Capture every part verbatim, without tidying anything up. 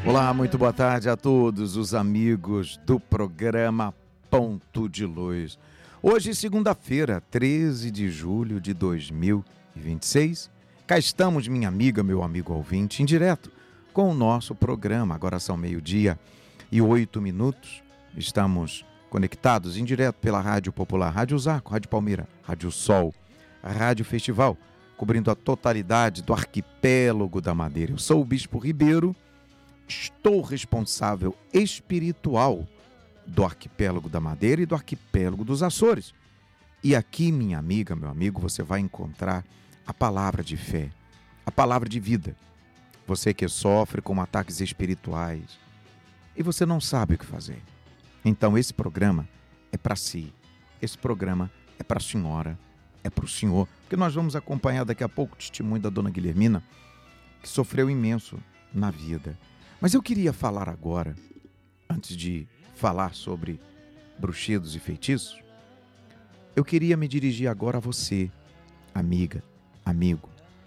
Olá, muito boa tarde a todos os amigos do programa Ponto de Luz. Hoje, segunda-feira, treze de julho de dois mil e vinte e seis, cá estamos, minha amiga, meu amigo ouvinte, em direto com o nosso programa. Agora são meio-dia e oito minutos. Estamos conectados em direto pela Rádio Popular, Rádio Zaco, Rádio Palmeira, Rádio Sol, Rádio Festival, cobrindo a totalidade do arquipélago da Madeira. Eu sou o Bispo Ribeiro. Estou responsável espiritual do arquipélago da Madeira e do arquipélago dos Açores. E aqui, minha amiga, meu amigo, você vai encontrar a palavra de fé, a palavra de vida. Você que sofre com ataques espirituais e você não sabe o que fazer. Então esse programa é para si, esse programa é para a senhora, é para o senhor, porque nós vamos acompanhar daqui a pouco o testemunho da dona Guilhermina, que sofreu imenso na vida. Mas eu queria falar agora, antes de falar sobre bruxidos e feitiços, eu queria me dirigir agora a você, amiga, amigo,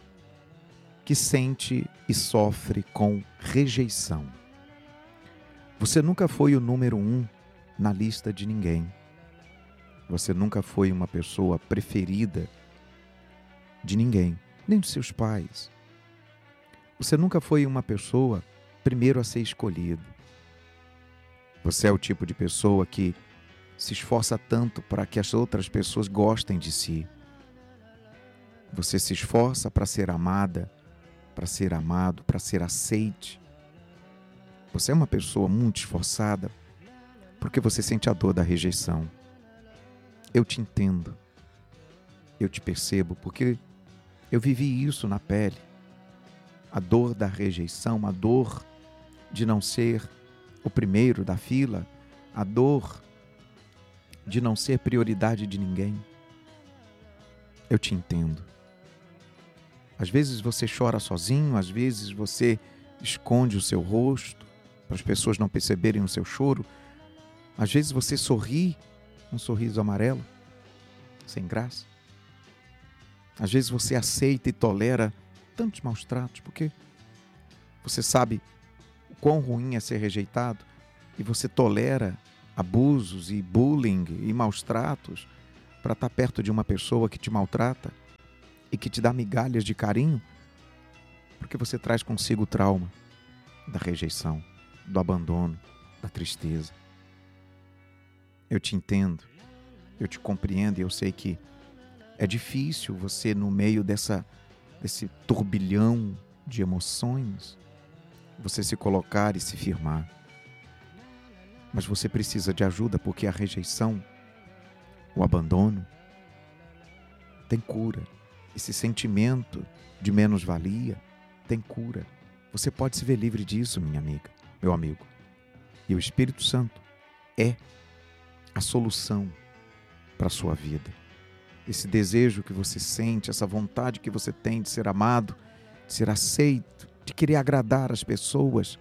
que sente e sofre com rejeição. Você nunca foi o número um na lista de ninguém. Você nunca foi uma pessoa preferida de ninguém, nem dos seus pais. Você nunca foi uma pessoa primeiro a ser escolhido. Você é o tipo de pessoa que se esforça tanto para que as outras pessoas gostem de si. Você se esforça para ser amada, para ser amado, para ser aceite. Você é uma pessoa muito esforçada porque você sente a dor da rejeição. Eu te entendo. Eu te percebo porque eu vivi isso na pele. A dor da rejeição, a dor de não ser o primeiro da fila, a dor de não ser prioridade de ninguém. Eu te entendo. Às vezes você chora sozinho, às vezes você esconde o seu rosto para as pessoas não perceberem o seu choro. Às vezes você sorri, um sorriso amarelo, sem graça. Às vezes você aceita e tolera tantos maus tratos, porque você sabe o quão ruim é ser rejeitado e você tolera abusos e bullying e maus tratos para estar perto de uma pessoa que te maltrata e que te dá migalhas de carinho, porque você traz consigo o trauma da rejeição, do abandono, da tristeza. Eu te entendo, eu te compreendo e eu sei que é difícil você, no meio dessa, desse turbilhão de emoções, você se colocar e se firmar. Mas você precisa de ajuda porque a rejeição, o abandono, tem cura. Esse sentimento de menos-valia tem cura. Você pode se ver livre disso, minha amiga, meu amigo. E o Espírito Santo é a solução para a sua vida. Esse desejo que você sente, essa vontade que você tem de ser amado, de ser aceito, de querer agradar as pessoas.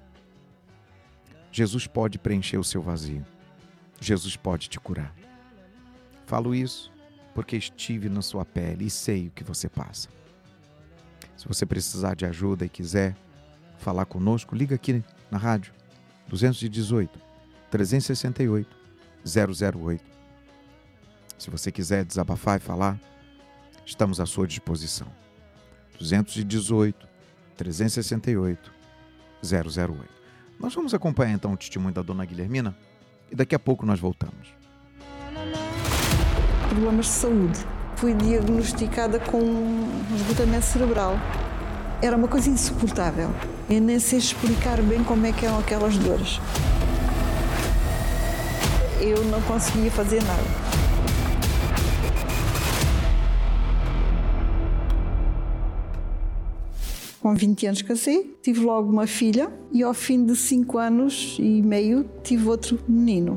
Jesus pode preencher o seu vazio. Jesus pode te curar. Falo isso porque estive na sua pele e sei o que você passa. Se você precisar de ajuda e quiser falar conosco, liga aqui na rádio duzentos e dezoito, trezentos e sessenta e oito, zero zero oito. Se você quiser desabafar e falar, estamos à sua disposição. duzentos e dezoito, trezentos e sessenta e oito, zero zero oito. Nós vamos acompanhar então o testemunho da dona Guilhermina e daqui a pouco nós voltamos. Problemas de saúde. Fui diagnosticada com esgotamento cerebral. Era uma coisa insuportável. Eu nem sei explicar bem como é que eram aquelas dores. Eu não conseguia fazer nada. Com vinte anos casei, tive logo uma filha e ao fim de cinco anos e meio tive outro menino.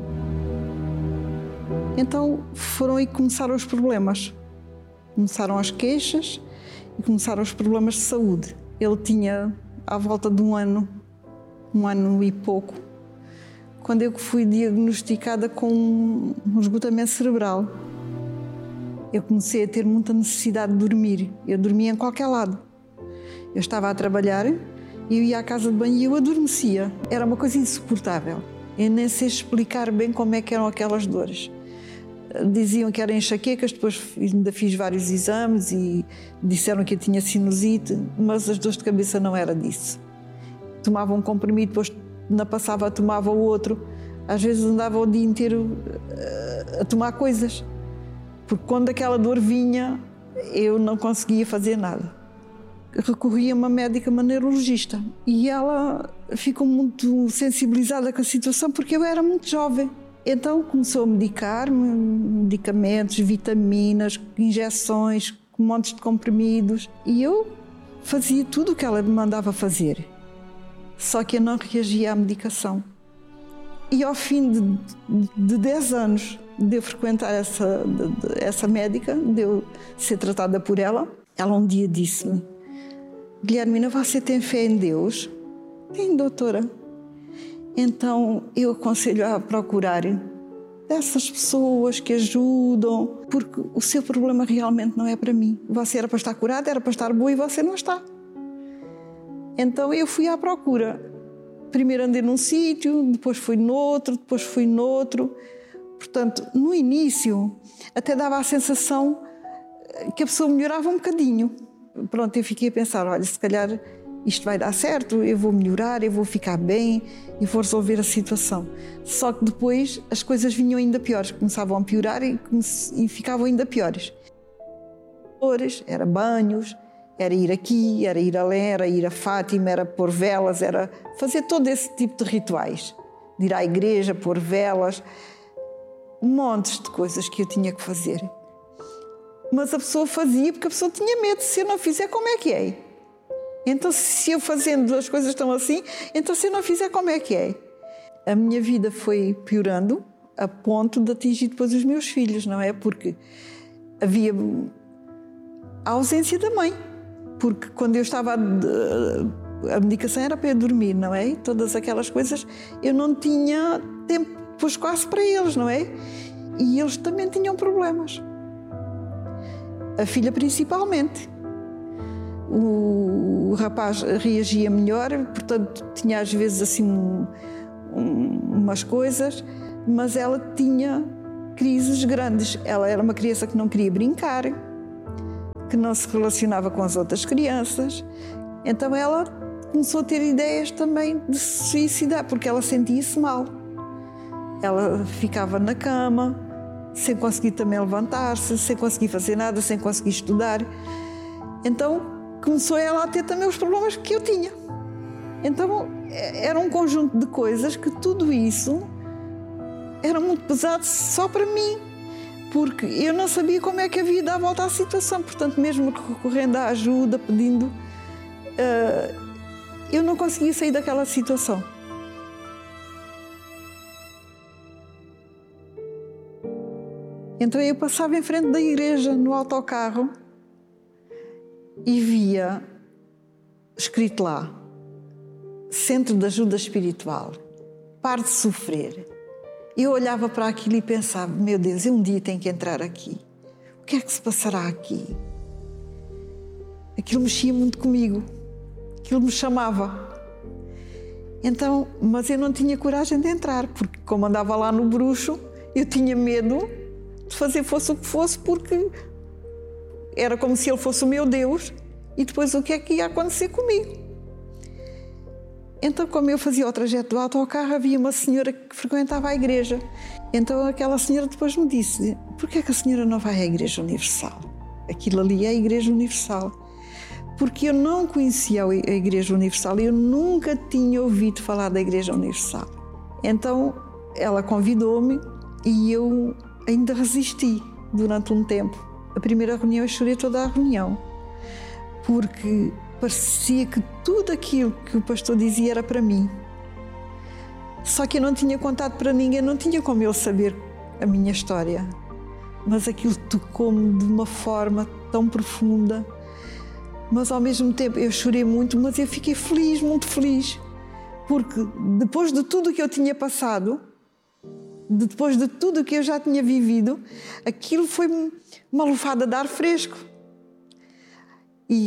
Então foram aí que começaram os problemas. Começaram as queixas e começaram os problemas de saúde. Ele tinha à volta de um ano, um ano e pouco, quando eu fui diagnosticada com um esgotamento cerebral. Eu comecei a ter muita necessidade de dormir. Eu dormia em qualquer lado. Eu estava a trabalhar Eu ia à casa de banho e eu adormecia. Era uma coisa insuportável. Eu nem sei explicar bem como é que eram aquelas dores. Diziam que eram enxaquecas, depois ainda fiz vários exames e disseram que eu tinha sinusite, mas as dores de cabeça não era disso. Tomava um comprimido, depois não passava, tomava o outro. Às vezes andava o dia inteiro a tomar coisas, porque quando aquela dor vinha, eu não conseguia fazer nada. Recorri a uma médica, uma neurologista, e ela ficou muito sensibilizada com a situação porque eu era muito jovem. Então começou a medicar-me, medicamentos, vitaminas, injeções, montes de comprimidos, e eu fazia tudo o que ela me mandava fazer. Só que eu não reagia à medicação. E ao fim de, de dez anos de eu frequentar essa, de, de, essa médica, de eu ser tratada por ela, ela um dia disse-me: Guilhermina, você tem fé em Deus? Tem, doutora. Então eu aconselho a procurar dessas pessoas que ajudam, porque o seu problema realmente não é para mim. Você era para estar curada, era para estar boa e você não está. Então eu fui à procura. Primeiro andei num sítio, depois fui noutro, depois fui noutro. Portanto, no início até dava a sensação que a pessoa melhorava um bocadinho. Pronto, eu fiquei a pensar, olha, se calhar isto vai dar certo, eu vou melhorar, eu vou ficar bem e vou resolver a situação. Só que depois as coisas vinham ainda piores, começavam a piorar e, e ficavam ainda piores. Era banhos, era ir aqui, era ir a Lé, era ir a Fátima, era pôr velas, era fazer todo esse tipo de rituais. De ir à igreja, pôr velas, montes de coisas que eu tinha que fazer. Mas a pessoa fazia porque a pessoa tinha medo. Se eu não fizer, como é que é? Então, se eu fazendo as coisas estão assim, então se eu não fizer, como é que é? A minha vida foi piorando a ponto de atingir depois os meus filhos, não é? Porque havia a ausência da mãe. Porque quando eu estava... A, a medicação era para eu dormir, não é? Todas aquelas coisas, eu não tinha tempo, pois quase para eles, não é? E eles também tinham problemas. A filha principalmente. O, o rapaz reagia melhor, portanto tinha às vezes assim um, um, umas coisas, mas ela tinha crises grandes. Ela era uma criança que não queria brincar, que não se relacionava com as outras crianças. Então ela começou a ter ideias também de se suicidar, porque ela sentia-se mal. Ela ficava na cama, sem conseguir também levantar-se, sem conseguir fazer nada, sem conseguir estudar. Então começou ela a ter também os problemas que eu tinha. Então era um conjunto de coisas que tudo isso era muito pesado só para mim, porque eu não sabia como é que havia de dar a volta à situação. Portanto, mesmo recorrendo à ajuda, pedindo, uh, eu não conseguia sair daquela situação. Então eu passava em frente da igreja no autocarro e via escrito lá: Centro de Ajuda Espiritual, pare de sofrer. Eu olhava para aquilo e pensava: meu Deus, eu um dia tenho que entrar aqui. O que é que se passará aqui? Aquilo mexia muito comigo, aquilo me chamava. Então, mas eu não tinha coragem de entrar, porque como andava lá no bruxo, eu tinha medo de fazer fosse o que fosse, porque era como se ele fosse o meu Deus, e depois o que é que ia acontecer comigo? Então, como eu fazia o trajeto do autocarro, havia uma senhora que frequentava a igreja. Então aquela senhora depois me disse: porquê é que a senhora não vai à Igreja Universal? Aquilo ali é a Igreja Universal. Porque eu não conhecia a Igreja Universal, eu nunca tinha ouvido falar da Igreja Universal. Então ela convidou-me e eu ainda resisti durante um tempo. A primeira reunião eu chorei toda a reunião, porque parecia que tudo aquilo que o pastor dizia era para mim. Só que eu não tinha contado para ninguém, não tinha como ele saber a minha história. Mas aquilo tocou-me de uma forma tão profunda. Mas ao mesmo tempo eu chorei muito, mas eu fiquei feliz, muito feliz. Porque depois de tudo que eu tinha passado, depois de tudo que eu já tinha vivido, aquilo foi uma lufada de ar fresco. E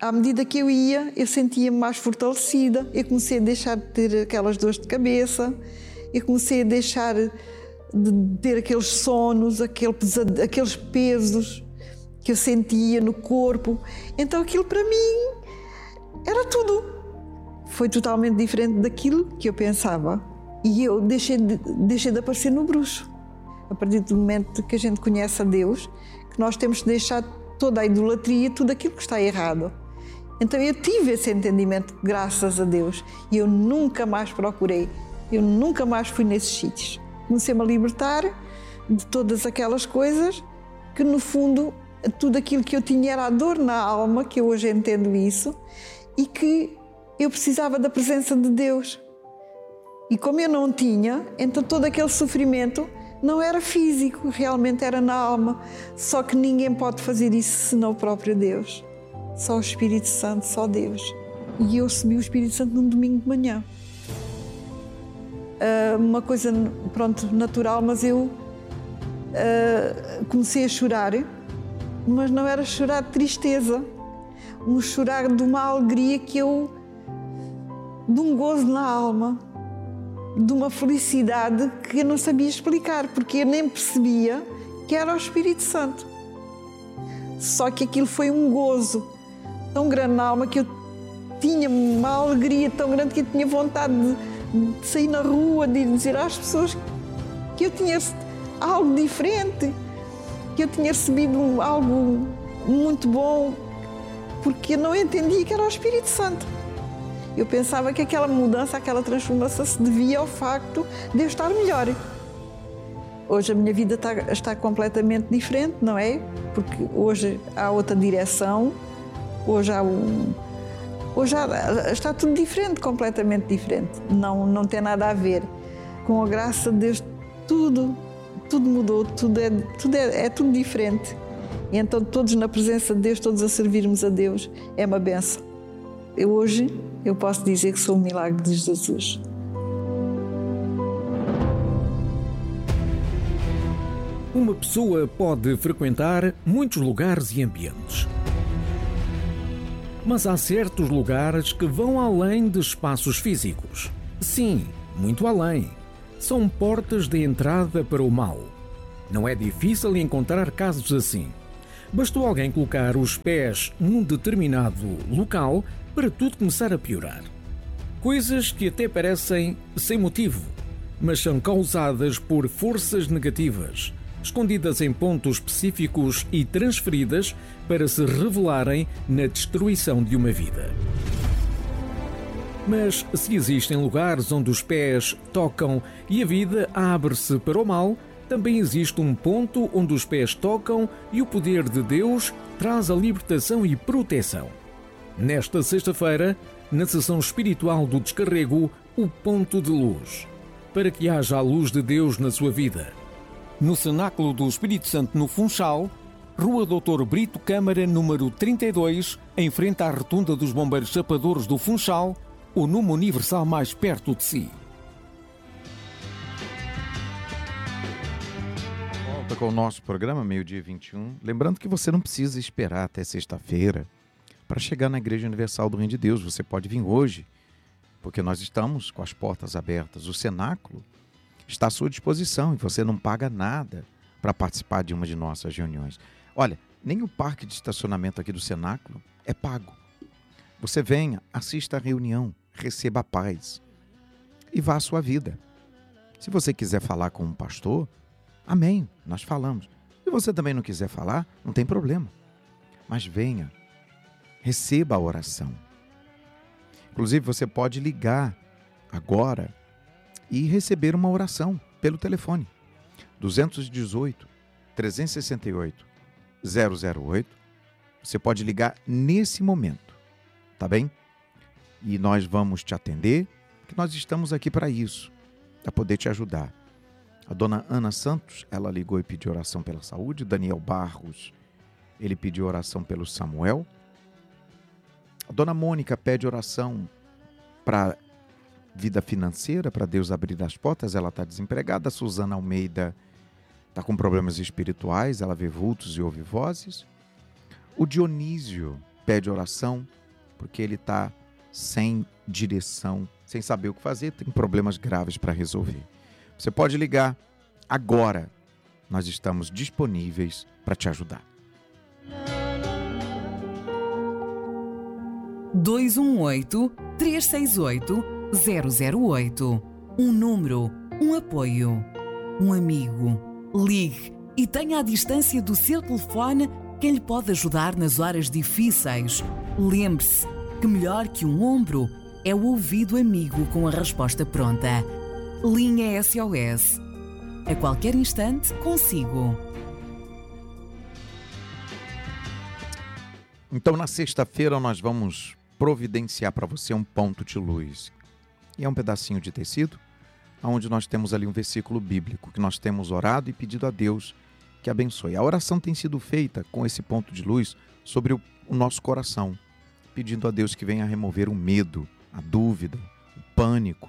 à medida que eu ia, eu sentia-me mais fortalecida. Eu comecei a deixar de ter aquelas dores de cabeça, eu comecei a deixar de ter aqueles sonos, aquele pesado, aqueles pesos que eu sentia no corpo. Então aquilo para mim era tudo. Foi totalmente diferente daquilo que eu pensava. E eu deixei de, deixei de aparecer no bruxo. A partir do momento que a gente conhece a Deus, que nós temos de deixar toda a idolatria, tudo aquilo que está errado. Então eu tive esse entendimento, graças a Deus, e eu nunca mais procurei, eu nunca mais fui nesses sítios. Comecei-me a libertar de todas aquelas coisas que, no fundo, tudo aquilo que eu tinha era a dor na alma, que eu hoje entendo isso, e que eu precisava da presença de Deus. E como eu não tinha, então todo aquele sofrimento não era físico, realmente era na alma. Só que ninguém pode fazer isso senão o próprio Deus. Só o Espírito Santo, só Deus. E eu recebi o Espírito Santo num domingo de manhã. Uh, uma coisa, pronto, natural, mas eu uh, comecei a chorar, mas não era chorar de tristeza, um chorar de uma alegria que eu... de um gozo na alma, de uma felicidade que eu não sabia explicar, porque eu nem percebia que era o Espírito Santo. Só que aquilo foi um gozo tão grande na alma que eu tinha uma alegria tão grande que eu tinha vontade de, de sair na rua, de dizer às pessoas que eu tinha algo diferente, que eu tinha recebido algo muito bom, porque eu não entendia que era o Espírito Santo. Eu pensava que aquela mudança, aquela transformação se devia ao facto de eu estar melhor. Hoje a minha vida está, está completamente diferente, não é? Porque hoje há outra direção, hoje há um... Hoje há, está tudo diferente, completamente diferente. Não, não tem nada a ver. Com a graça de Deus, tudo, tudo mudou, tudo é, tudo é, é tudo diferente. E então todos na presença de Deus, todos a servirmos a Deus, é uma benção. Eu hoje, eu posso dizer que sou um milagre de Jesus. Uma pessoa pode frequentar muitos lugares e ambientes. Mas há certos lugares que vão além de espaços físicos. Sim, muito além. São portas de entrada para o mal. Não é difícil encontrar casos assim. Bastou alguém colocar os pés num determinado local para tudo começar a piorar. Coisas que até parecem sem motivo, mas são causadas por forças negativas, escondidas em pontos específicos e transferidas para se revelarem na destruição de uma vida. Mas se existem lugares onde os pés tocam e a vida abre-se para o mal, também existe um ponto onde os pés tocam e o poder de Deus traz a libertação e proteção. Nesta sexta-feira, na sessão espiritual do Descarrego, o Ponto de Luz, para que haja a luz de Deus na sua vida. No Cenáculo do Espírito Santo no Funchal, Rua doutor Brito Câmara, número trinta e dois, em frente à Rotunda dos Bombeiros Chapadores do Funchal, o número universal mais perto de si. Volta com o nosso programa, meio-dia e vinte e um. Lembrando que você não precisa esperar até sexta-feira para chegar na Igreja Universal do Reino de Deus. Você pode vir hoje, porque nós estamos com as portas abertas. O cenáculo está à sua disposição e você não paga nada para participar de uma de nossas reuniões. Olha, nem o parque de estacionamento aqui do cenáculo é pago. Você venha, assista a reunião, receba a paz e vá à sua vida. Se você quiser falar com um pastor, amém, nós falamos. Se você também não quiser falar, não tem problema. Mas venha, receba a oração. Inclusive, você pode ligar agora e receber uma oração pelo telefone. dois um oito, três seis oito, zero zero oito. Você pode ligar nesse momento, tá bem? E nós vamos te atender, porque nós estamos aqui para isso, para poder te ajudar. A dona Ana Santos, ela ligou e pediu oração pela saúde. Daniel Barros, ele pediu oração pelo Samuel. A dona Mônica pede oração para vida financeira, para Deus abrir as portas, ela está desempregada. A Suzana Almeida está com problemas espirituais, ela vê vultos e ouve vozes. O Dionísio pede oração, porque ele está sem direção, sem saber o que fazer, tem problemas graves para resolver. Você pode ligar agora, nós estamos disponíveis para te ajudar. dois um oito, três seis oito, zero zero oito. Um número, um apoio, um amigo. Ligue e tenha à distância do seu telefone quem lhe pode ajudar nas horas difíceis. Lembre-se que melhor que um ombro é o ouvido amigo com a resposta pronta. Linha S O S. A qualquer instante, consigo. Então, na sexta-feira, nós vamos providenciar para você um ponto de luz. E é um pedacinho de tecido, onde nós temos ali um versículo bíblico, que nós temos orado e pedido a Deus que abençoe. A oração tem sido feita com esse ponto de luz sobre o, o nosso coração, pedindo a Deus que venha remover o medo, a dúvida, o pânico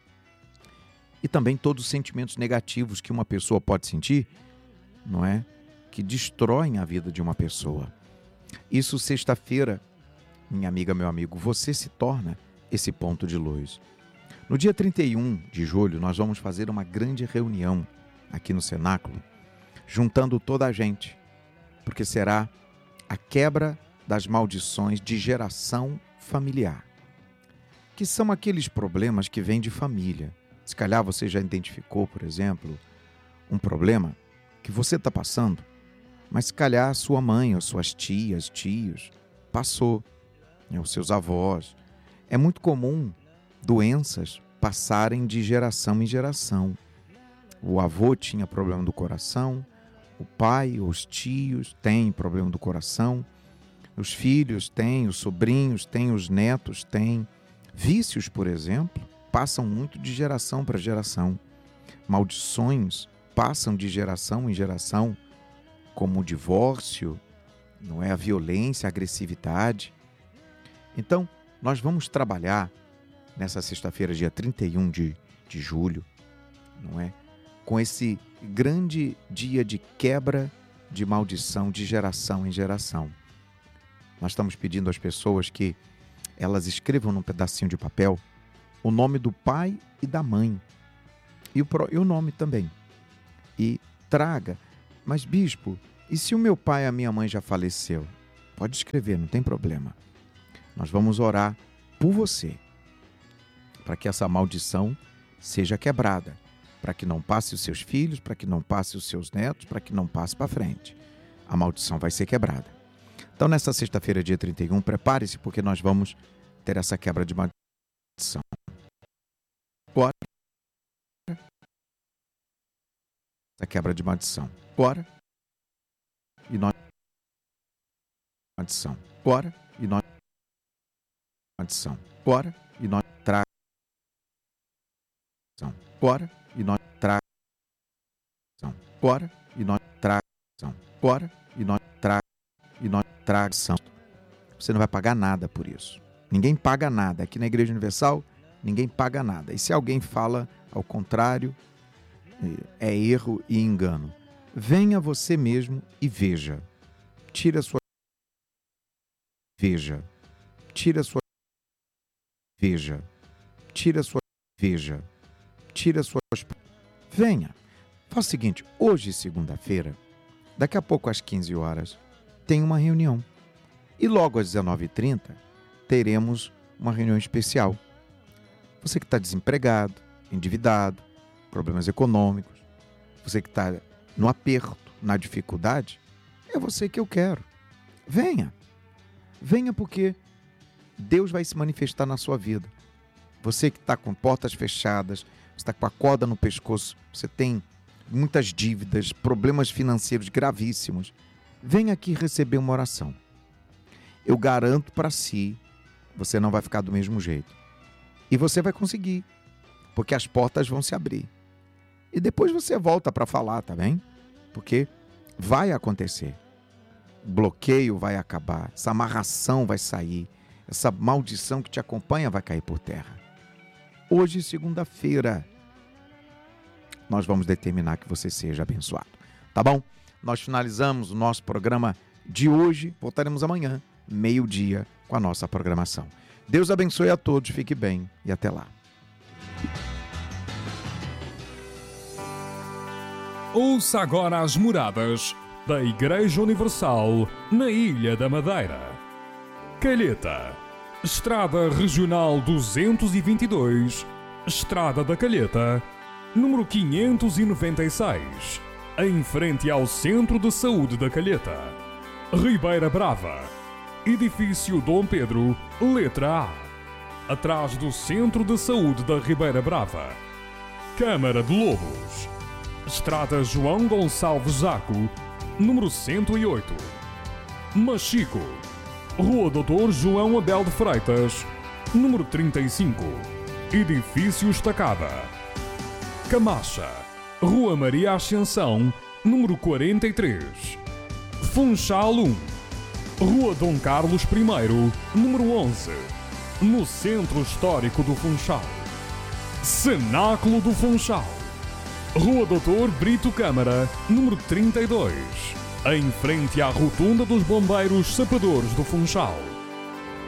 e também todos os sentimentos negativos que uma pessoa pode sentir, não é? Que destroem a vida de uma pessoa. Isso, sexta-feira, minha amiga, meu amigo, você se torna esse ponto de luz. No dia trinta e um de julho, nós vamos fazer uma grande reunião aqui no cenáculo, juntando toda a gente, porque será a quebra das maldições de geração familiar, que são aqueles problemas que vêm de família. Se calhar você já identificou, por exemplo, um problema que você está passando, mas se calhar sua mãe ou suas tias, tios, passou, né, os seus avós. É muito comum doenças passarem de geração em geração. O avô tinha problema do coração, o pai, os tios têm problema do coração, os filhos têm, os sobrinhos têm, os netos têm. Vícios, por exemplo, passam muito de geração para geração. Maldições passam de geração em geração, como o divórcio, não é? A violência, a agressividade. Então, nós vamos trabalhar nessa sexta-feira, dia trinta e um de, de julho, não é? Com esse grande dia de quebra de maldição de geração em geração. Nós estamos pedindo às pessoas que elas escrevam num pedacinho de papel o nome do pai e da mãe, e o, e o nome também, e traga. Mas, bispo, e se o meu pai e a minha mãe já faleceu? Pode escrever, não tem problema. Nós vamos orar por você, para que essa maldição seja quebrada, para que não passe os seus filhos, para que não passe os seus netos, para que não passe para frente. A maldição vai ser quebrada. Então, nessa sexta-feira, dia trinta e um, prepare-se, porque nós vamos ter essa quebra de maldição. Agora, essa quebra de maldição. Agora, e nós... Maldição. Agora, e nós... Maldição. Agora, e nós... Tra... Agora, e nós... Tra... Agora, e nós... Tra... Agora, e nós... Tra... E nós... Tração. Você não vai pagar nada por isso. Ninguém paga nada. Aqui na Igreja Universal, ninguém paga nada. E se alguém fala ao contrário, é erro e engano. Venha você mesmo e veja. Tira a sua... Veja. Tira a sua... Veja. Tira a sua... Veja. Tira as suas... Venha. Faz o seguinte, hoje, segunda-feira, daqui a pouco às quinze horas, tem uma reunião. E logo às dezenove e trinta, teremos uma reunião especial. Você que está desempregado, endividado, problemas econômicos, você que está no aperto, na dificuldade, é você que eu quero. Venha. Venha porque Deus vai se manifestar na sua vida. Você que está com portas fechadas, você está com a corda no pescoço, você tem muitas dívidas, problemas financeiros gravíssimos, venha aqui receber uma oração. Eu garanto para si, você não vai ficar do mesmo jeito. E você vai conseguir, porque as portas vão se abrir. E depois você volta para falar, tá bem? Porque vai acontecer. O bloqueio vai acabar, essa amarração vai sair, essa maldição que te acompanha vai cair por terra. Hoje, segunda-feira, nós vamos determinar que você seja abençoado. Tá bom? Nós finalizamos o nosso programa de hoje. Voltaremos amanhã, meio-dia, com a nossa programação. Deus abençoe a todos, fique bem e até lá. Ouça agora as moradas da Igreja Universal na Ilha da Madeira. Calheta, Estrada Regional duzentos e vinte e dois, Estrada da Calheta, número quinhentos e noventa e seis, em frente ao Centro de Saúde da Calheta. Ribeira Brava, Edifício Dom Pedro, letra A, atrás do Centro de Saúde da Ribeira Brava. Câmara de Lobos, Estrada João Gonçalves Zaco, número cento e oito. Machico, Rua doutor João Abel de Freitas, número trinta e cinco, Edifício Estacada. Camacha, Rua Maria Ascensão, número quarenta e três. Funchal um, Rua Dom Carlos I, número onze, no Centro Histórico do Funchal. Cenáculo do Funchal, Rua doutor Brito Câmara, número trinta e dois, em frente à Rotunda dos Bombeiros Sapadores do Funchal.